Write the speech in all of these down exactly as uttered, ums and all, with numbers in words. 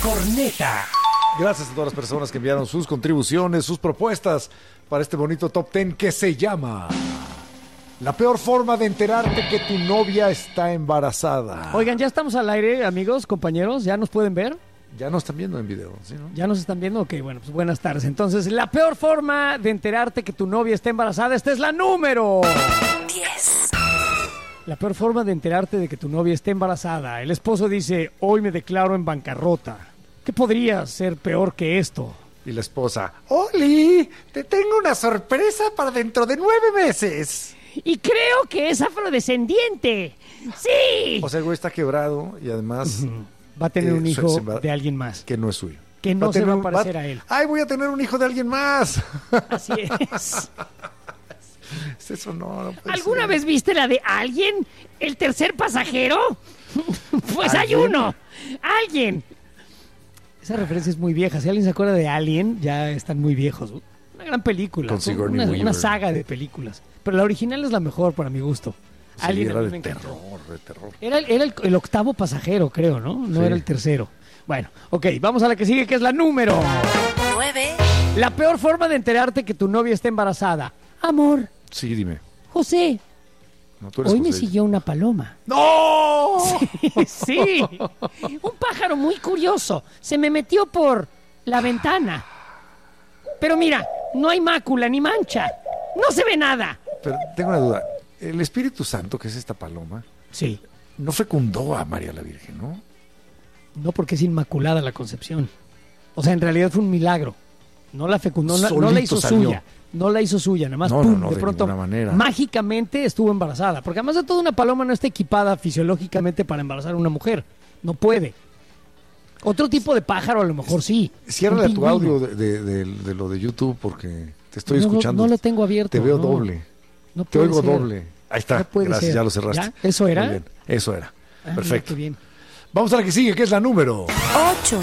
corneta. Gracias a todas las personas que enviaron sus contribuciones, sus propuestas para este bonito top ten que se llama La peor forma de enterarte que tu novia está embarazada. Oigan, ya estamos al aire, amigos, compañeros, ¿ya nos pueden ver? Ya nos están viendo en video, ¿sí, no? ¿Ya nos están viendo? Ok, bueno, pues buenas tardes. Entonces, la peor forma de enterarte que tu novia está embarazada, esta es la número diez. La peor forma de enterarte de que tu novia está embarazada. El esposo dice, hoy me declaro en bancarrota. ¿Qué podría ser peor que esto? Y la esposa, Oli, te tengo una sorpresa para dentro de nueve meses. Y creo que es afrodescendiente. ¡Sí! O sea, el güey está quebrado y además... Uh-huh. Va a tener eh, un hijo se, se va, de alguien más. Que no es suyo. Que no va se va a un, parecer va, a él. ¡Ay, voy a tener un hijo de alguien más! Así es. Eso no, no puede ¿Alguna ser. vez viste la de Alguien? ¿El tercer pasajero? Pues hay uno. Alguien. Esa referencia es muy vieja. Si alguien se acuerda de Alien, ya están muy viejos. Una gran película. Con Sigourney una, Weaver. una saga de películas. Pero la original es la mejor para mi gusto. Sí, Alien era a mí de me encantó. terror, de terror. Era, el, era el, el octavo pasajero, creo, ¿no? No Sí. era el tercero. Bueno, ok, vamos a la que sigue, que es la número nueve. La peor forma de enterarte que tu novia está embarazada. Amor, Sí, dime. José, No, tú eres hoy me José. siguió una paloma. ¡No! Sí, un pájaro muy curioso. Se me metió por la ventana. Pero mira, no hay mácula ni mancha. No se ve nada. Pero tengo una duda. El Espíritu Santo, que es esta paloma, Sí, no fecundó a María la Virgen, ¿no? no porque es inmaculada la concepción. O sea, en realidad fue un milagro. No la fecundó, no, la- no la Solito hizo salió. suya. No la hizo suya, nada más No, pum, no, no, de de pronto ninguna manera. mágicamente estuvo embarazada. Porque además de todo, una paloma no está equipada fisiológicamente para embarazar a una mujer. No puede. Otro tipo de pájaro a lo mejor sí. Ciérrale Un a tu pingüino. audio de, de- de- de lo de YouTube porque te estoy No, no, escuchando. no lo tengo abierto, Te veo no. doble. No Te puede oigo ser. doble. Ahí está. No puede Gracias, ser. ya lo cerraste. ¿Ya? ¿Eso era? Muy bien. Eso era. Ah, Perfecto. qué bien. Vamos a la que sigue, que es la número. ocho.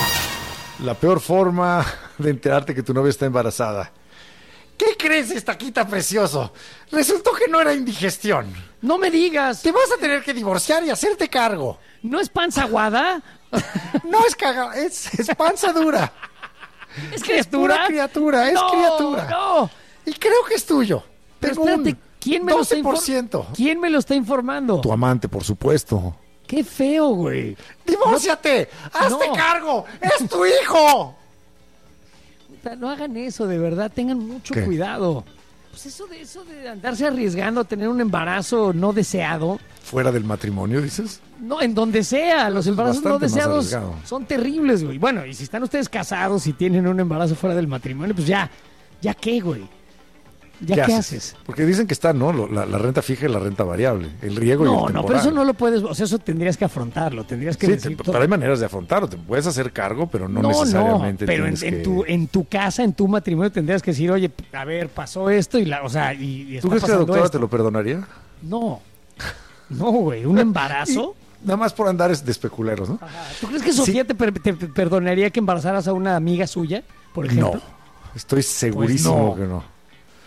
La peor forma de enterarte que tu novia está embarazada. ¿Qué crees, estaquita precioso? Resultó que no era indigestión. No me digas. Te vas a tener que divorciar y hacerte cargo. ¿No es panza aguada? No es caga, es, es panza dura. ¿Es Es criatura? pura criatura, es No, criatura. No. Y creo que es tuyo. Pero Tengo espérate, un ¿quién me lo está doce por infor- ciento. ¿Quién me lo está informando? Tu amante, por supuesto. Qué feo, güey. ¡Divórciate! ¡Hazte No. cargo! ¡Es tu hijo! Puta, no hagan eso, de verdad, tengan mucho ¿Qué? cuidado. Pues eso de eso de andarse arriesgando a tener un embarazo no deseado, Fuera del matrimonio, dices. no, en donde sea, los es embarazos no bastante más deseados arriesgado. son terribles, güey. Bueno, y si están ustedes casados y tienen un embarazo fuera del matrimonio, pues ya, ¿ya qué, güey? ¿Ya qué, haces? Porque dicen que está, ¿no? Lo- La, la renta fija y la renta variable. El riego y el No, temporal. no, pero eso no lo puedes, o sea, eso tendrías que afrontarlo, tendrías que Sí, decir te- todo. pero hay maneras de afrontarlo. Te puedes hacer cargo, pero no, No, necesariamente pero en, tienes en que... tu, en tu casa, en tu matrimonio, tendrías que decir, oye, a ver, pasó esto y la, o sea, y, y está ¿Tú crees que la pasando doctora esto. te lo perdonaría? No, no, güey, un embarazo. Y nada más por andar es de especuleros, ¿no? Ajá. ¿Tú crees que Sofía te, per- te perdonaría que embarazaras a una amiga suya, por ejemplo? No, estoy segurísimo Pues no. que no.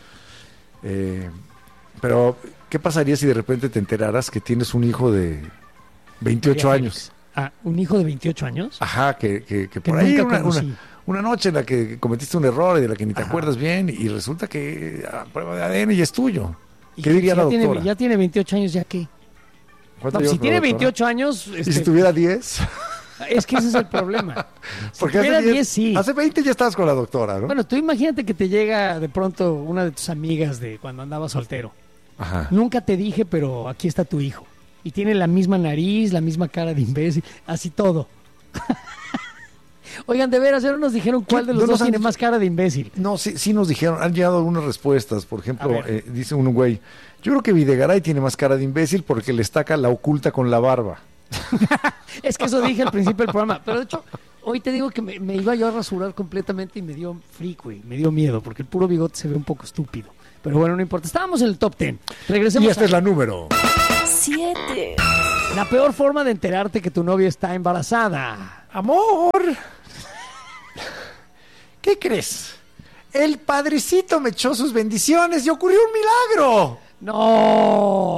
Eh, pero, ¿qué pasaría si de repente te enteraras que tienes un hijo de veintiocho María años? Félix. Ah, ¿un hijo de veintiocho años? Ajá, que, que, que Que por ahí nunca una, conocí. una, una noche en la que cometiste un error y de la que ni te Ajá. acuerdas bien y resulta que a prueba de A D N ya es tuyo. Y ¿Qué diría ya la tiene- doctora? ya tiene veintiocho años, ¿ya qué? ¿Cuánto No, llevas si con la tiene doctora? veintiocho años, ¿Y este, si tuviera diez? es que ese es el problema. Si Porque tuviera hace diez, diez, sí. hace veinte ya estabas con la doctora, ¿no? Bueno, tú imagínate que te llega de pronto una de tus amigas de cuando andabas soltero. Ajá. Nunca te dije, pero aquí está tu hijo. Y tiene la misma nariz, la misma cara de imbécil, así todo. Oigan, de veras, ahora nos dijeron cuál de los No nos dos han tiene dicho- más cara de imbécil. No, sí, sí nos dijeron, han llegado algunas respuestas. Por A ejemplo, ver. eh, dice un güey, yo creo que Videgaray tiene más cara de imbécil porque le estaca la oculta con la barba. Es que eso dije al principio del programa. Pero de hecho, hoy te digo que me, me iba yo a rasurar completamente y me dio freak, güey. Me dio miedo porque el puro bigote se ve un poco estúpido. Pero bueno, no importa. Estábamos en el top ten. Regresemos Y esta a es la número. siete. la peor forma de enterarte que tu novia está embarazada. Amor, ¿qué crees? El padrecito me echó sus bendiciones y ocurrió un milagro. ¡No!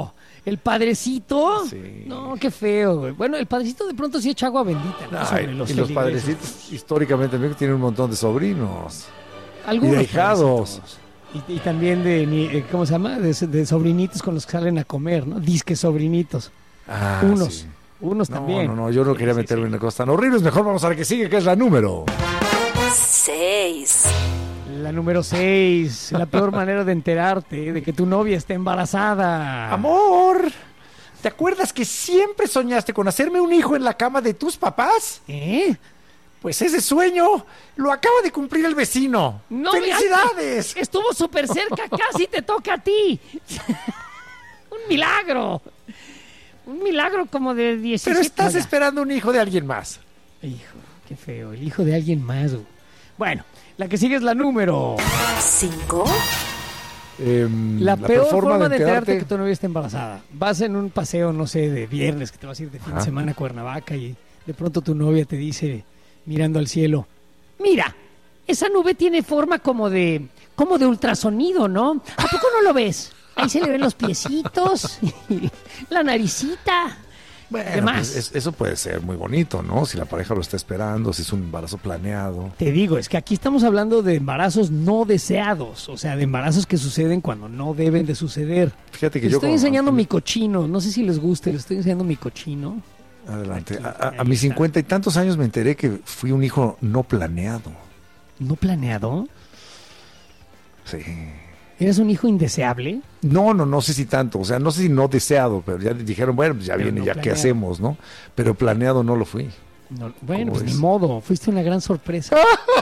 ¿El padrecito? Sí. No, qué feo, güey. Bueno, el padrecito de pronto sí echa agua bendita, ¿no? Ay, Sobre y los feligreses. padrecitos, históricamente, tienen un montón de sobrinos. Algunos y de hijados. padrecitos. Y, y también de, ni- eh, ¿cómo se llama? De, de sobrinitos con los que salen a comer, ¿no? Disque sobrinitos. Ah, unos, sí. unos No, también. no, no, yo no Sí, quería sí, meterme sí. en cosas tan horribles. Mejor vamos a la que sigue, que es la número. seis. La número seis, la peor manera de enterarte de que tu novia está embarazada. Amor, ¿te acuerdas que siempre soñaste con hacerme un hijo en la cama de tus papás? ¿Eh? Pues ese sueño lo acaba de cumplir el vecino. No, ¡Felicidades! ay, estuvo súper cerca, casi te toca a ti. Un milagro. Un milagro como de diecisiete. Pero estás Oiga. esperando un hijo de alguien más. Hijo, qué feo, el hijo de alguien más. Güey. Bueno, la que sigue es la número. cinco. Em, La, peor forma, de enterarte que tu novia está embarazada. Vas en un paseo, no sé, de viernes, que te vas a ir de fin de Ajá. semana a Cuernavaca y de pronto tu novia te dice, mirando al cielo, mira, esa nube tiene forma como de, como de ultrasonido, ¿no? ¿A poco no lo ves? Ahí se le ven los piecitos, y la naricita. Bueno, Demás. pues, es- eso puede ser muy bonito, ¿no? Si la pareja lo está esperando, si es un embarazo planeado. Te digo, es que aquí estamos hablando de embarazos no deseados, o sea, de embarazos que suceden cuando no deben de suceder. Fíjate que Les yo... estoy como- enseñando mi cochino, no sé si les guste, les estoy enseñando mi cochino. Adelante. Aquí, A, a- a ahí mis está. cincuenta y tantos años me enteré que fui un hijo no planeado. ¿No planeado? Sí. ¿Eres un hijo indeseable? No, no, no sé si tanto. O sea, no sé si no deseado, pero ya dijeron, bueno, pues ya Pero viene, no ya qué planeado. hacemos, ¿no? Pero planeado no lo fui. No, bueno, ¿Cómo pues ves? ni modo, fuiste una gran sorpresa.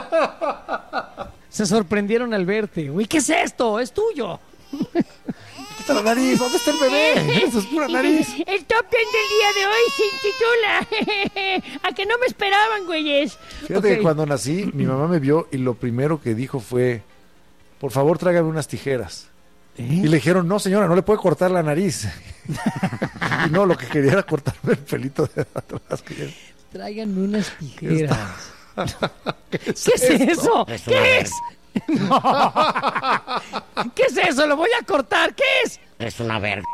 Se sorprendieron al verte. Uy, ¿qué es esto? Es tuyo. ¡Quita la nariz! ¿Dónde está el bebé? ¡Eso es pura nariz! El top ten del día de hoy se intitula A que no me esperaban, güeyes. Fíjate Ok. que cuando nací, mi mamá me vio y lo primero que dijo fue, por favor, tráigame unas tijeras. ¿Eh? Y le dijeron, no, señora, no le puede cortar la nariz. Y no, lo que quería era cortarme el pelito de atrás. que- Tráiganme unas tijeras. ¿Qué es eso? Es ¿Qué una es? No. ¿Qué es eso? Lo voy a cortar. ¿Qué es? Es una verga.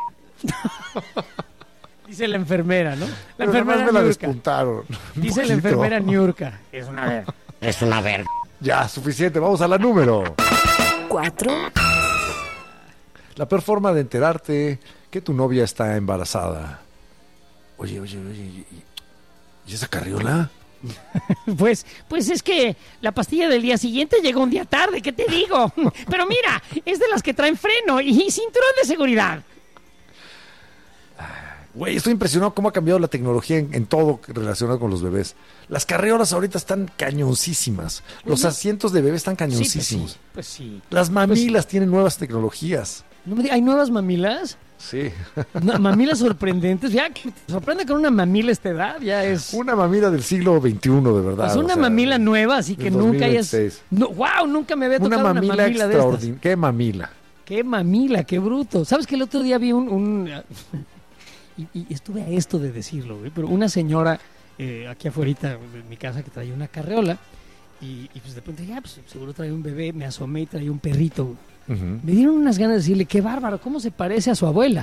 Dice la enfermera, ¿no? La Pero nada más enfermera me la Niurka. despuntaron. Un Dice la poquito. enfermera Niurka. Es una verga. Es una verga. Ya, suficiente, vamos a la número. cuatro. La peor forma de enterarte que tu novia está embarazada. Oye, oye, oye, ¿y, y esa carriola? Pues, pues es que la pastilla del día siguiente llegó un día tarde, ¿qué te digo? Pero mira, es de las que traen freno y cinturón de seguridad. Güey, estoy impresionado cómo ha cambiado la tecnología en, en todo relacionado con los bebés. Las carriolas ahorita están cañoncísimas. Los asientos de bebé están Sí, pues cañoncísimos. sí, pues sí. Las mamilas tienen nuevas tecnologías. No me digas, ¿hay nuevas mamilas? Sí. No, mamilas sorprendentes. Ya que te sorprende con una mamila a esta edad, ya es... Una mamila del siglo veintiuno, de verdad. Pues una o sea, mamila nueva, así que del nunca hayas... dos mil veintiséis. No, wow, nunca me había Una tocado una mamila, mamila, de estas. extraordinaria. ¿Qué mamila? Qué mamila, qué bruto. ¿Sabes que el otro día vi un... un- y, y estuve a esto de decirlo, güey, pero una señora eh, aquí afuera en mi casa que traía una carreola y, y pues de pronto dije, ah, pues seguro traía un bebé, me asomé y traía un perrito, güey. Ujú. Me dieron unas ganas de decirle, qué bárbaro, ¿cómo se parece a su abuela?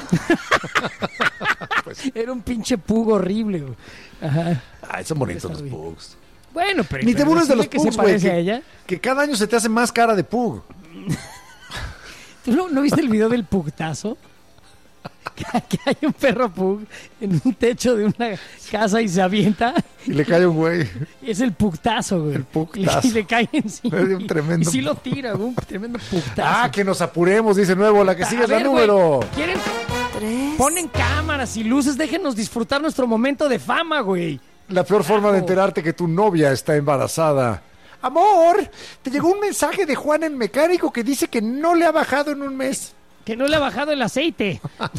Era un pinche pug horrible, güey. Ajá. Ay, son bonitos Está los bien. pugs. Bueno, pero... Ni te pero burles de decirle los que pugs, se güey. parece a Que, ella. que cada año se te hace más cara de pug. ¿Tú no, no viste el video del pugtazo? Que, que hay un perro pug en un techo de una casa y se avienta. Y le cae un güey. Es el pugtazo, güey. El pugtazo. Y le cae encima. Es un tremendo- Y sí lo tira, güey, un tremendo pugtazo. Ah, que nos apuremos, dice nuevo. La que sigue A es la ver, güey, número. ¿quieren? tres. Ponen cámaras y luces, déjenos disfrutar nuestro momento de fama, güey. La peor forma de Carajo. enterarte que tu novia está embarazada. Amor, te llegó un mensaje de Juan el mecánico que dice que no le ha bajado en un mes. Que no le ha bajado el aceite.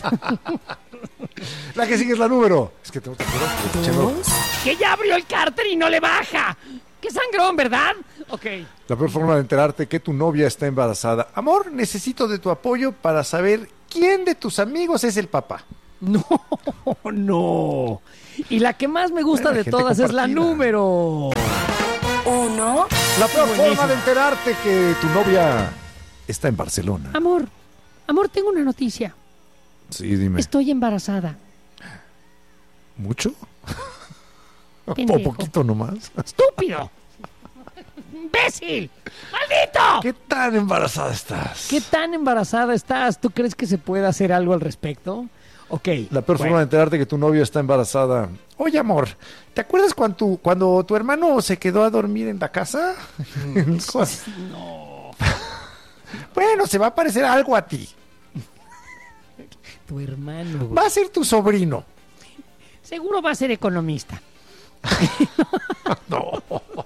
La que sigue es la número. Es que tengo que Dos. Que ya abrió el cárter y no le baja. Qué sangrón, ¿verdad? Ok. La peor forma de enterarte que tu novia está embarazada. Amor, necesito de tu apoyo para saber quién de tus amigos es el papá. No, no. Y la que más me gusta Bueno, de gente todas es la compartida. número. Uno. La peor Buenísimo. forma de enterarte que tu novia está en Barcelona. Amor, amor, tengo una noticia. Sí, dime. Estoy embarazada. ¿Mucho? ¿O Pendejo. poquito nomás? ¡Estúpido! ¡Imbécil! ¡Maldito! ¿Qué tan embarazada estás? ¿Qué tan embarazada estás? ¿Tú crees que se puede hacer algo al respecto? Ok. La peor forma de enterarte que tu novio está embarazada. Oye, amor, ¿te acuerdas cuando tu, cuando tu hermano se quedó a dormir en la casa? No. Bueno, se va a parecer algo a ti. Tu hermano, güey. Va a ser tu sobrino. Seguro va a ser economista. No.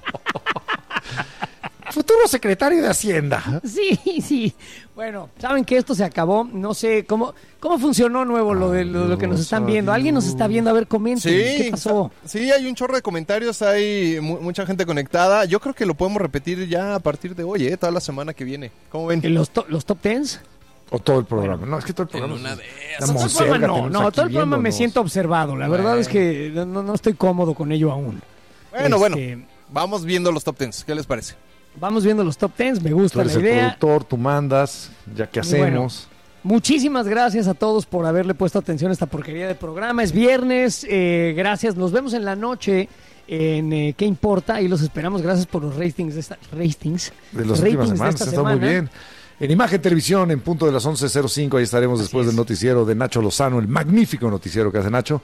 Futuro secretario de Hacienda. Sí, sí. Bueno, saben que esto se acabó. No sé cómo cómo funcionó nuevo lo de lo, lo que nos están viendo. ¿Alguien nos está viendo? A ver, comenten. Sí, ¿Qué pasó? Sí, hay un chorro de comentarios, hay mu- mucha gente conectada. Yo creo que lo podemos repetir ya a partir de hoy, ¿eh? Toda la semana que viene. ¿Cómo ven? ¿Los, to- los top tens? O todo el programa. No, es que todo el En programa. una es- de la esas. Todo el monserga programa no, tenemos no, aquí todo el programa me viéndonos. siento observado. La verdad Bueno. es que no, no estoy cómodo con ello aún. Bueno, bueno, Este, vamos viendo los top tens. ¿Qué les parece? Vamos viendo los top tens, me Tú gusta eres la el idea. productor, tú mandas, ya que Y bueno, hacemos. Muchísimas gracias a todos por haberle puesto atención a esta porquería de programa. Es viernes, eh, gracias. Nos vemos en la noche en eh, ¿Qué importa? Y los esperamos. Gracias por los ratings de esta, ratings, De las ratings últimas de semanas, esta está muy semana. bien. En Imagen Televisión, en punto de las once cero cinco, ahí estaremos después es. del noticiero de Nacho Lozano, el magnífico noticiero que hace Nacho.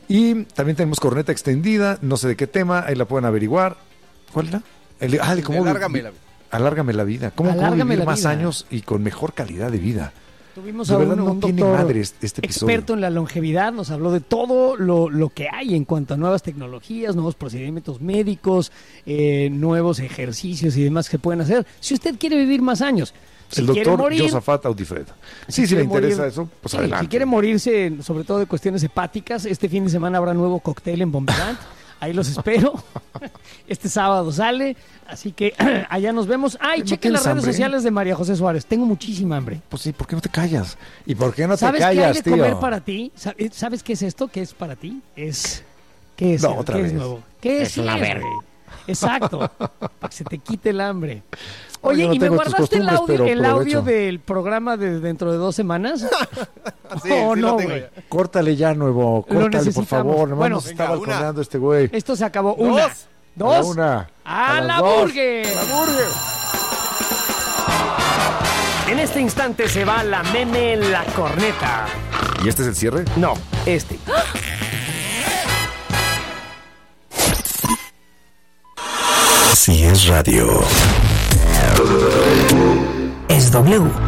Y también tenemos corneta extendida, no sé de qué tema, ahí la pueden averiguar. ¿Cuál era? El, ah, de cómo Alárgame vi- la vida. Alárgame la vida. ¿Cómo, cómo Alárgame vivir la más vida. años y con mejor calidad de vida? Tuvimos De a verdad un, no un tiene doctor madre este- este episodio. experto en la longevidad, nos habló de todo lo, lo que hay en cuanto a nuevas tecnologías, nuevos procedimientos médicos, eh, nuevos ejercicios y demás que se pueden hacer. Si usted quiere vivir más años, si el quiere doctor morir, Josafat Audifred. si Sí, si le quiere morir- interesa eso, pues sí, adelante. Si quiere morirse, sobre todo de cuestiones hepáticas, este fin de semana habrá nuevo cóctel en Bombardant. Ahí los espero. Este sábado sale. Así que allá nos vemos. Ay, ¿No chequen tienes las redes hambre? sociales de María José Suárez. Tengo muchísima hambre. Pues sí, ¿por qué no te callas? ¿Y por qué no te ¿Sabes qué hay callas, de tío? comer para ti? ¿Sab- ¿Sabes qué es esto? ¿Qué es para ti? Es... ¿Qué es? No, ¿Qué otra es vez. nuevo? ¿Qué es? Es una Sí, verga. güey. Exacto. Para que se te quite el hambre. Oye, Oye, no ¿y me tengo tus guardaste el costumbres, audio, pero el audio aprovecho. del programa de dentro de dos semanas? Sí, ¿O sí no, lo tengo güey? ya. Córtale ya, nuevo. Córtale, por necesitamos. favor. Nomás Bueno, nos está venga, una. balconeando este güey. Esto se acabó. Una, Dos. dos, A la una. ¡A, A las la dos. burger! ¡La burger! En este instante se va la meme la corneta. ¿Y este es el cierre? No, este. Si es radio. Es W.